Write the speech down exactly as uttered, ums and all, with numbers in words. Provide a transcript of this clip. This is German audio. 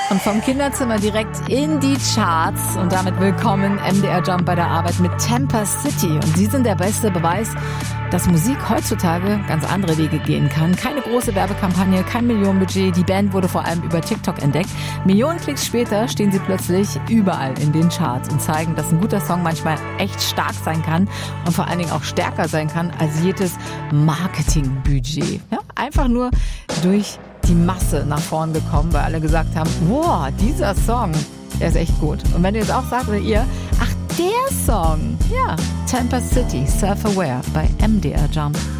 Und vom Kinderzimmer direkt in die Charts und damit willkommen M D R Jump bei der Arbeit mit Tampa City. Und sie sind der beste Beweis, dass Musik heutzutage ganz andere Wege gehen kann. Keine große Werbekampagne, kein Millionenbudget. Die Band wurde vor allem über TikTok entdeckt. Millionen Klicks später stehen sie plötzlich überall in den Charts und zeigen, dass ein guter Song manchmal echt stark sein kann und vor allen Dingen auch stärker sein kann als jedes Marketingbudget. Ja, einfach nur durch die Masse nach vorn gekommen, weil alle gesagt haben, wow, dieser Song, der ist echt gut. Und wenn du jetzt auch sagst, oder ihr, ach, der Song, ja, Tampa City, Self-Aware bei M D R Jump.